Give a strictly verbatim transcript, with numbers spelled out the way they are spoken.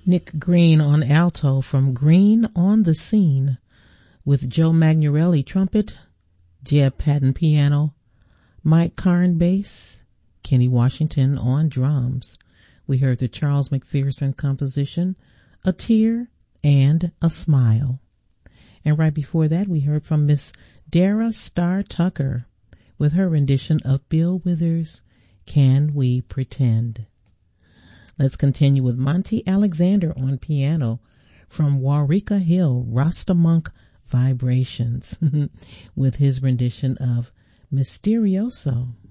Nick Green on alto from Green on the Scene, with Joe Magnarelli trumpet, Jeb Patton piano, Mike Karn bass, Kenny Washington on drums. We heard the Charles McPherson composition, A Tear and a Smile. And right before that, we heard from Miss Dara Starr Tucker with her rendition of Bill Withers' Can We Pretend. Let's continue with Monty Alexander on piano from Warwick Hill Rasta Monk Vibrations with his rendition of Mysterioso.